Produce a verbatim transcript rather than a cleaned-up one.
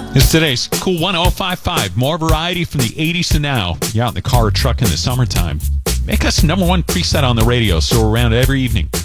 It's today's Cool one oh five five. More variety from the eighties to now. You're out in the car or truck in the summertime. Make us number one preset on the radio, so we're around every evening.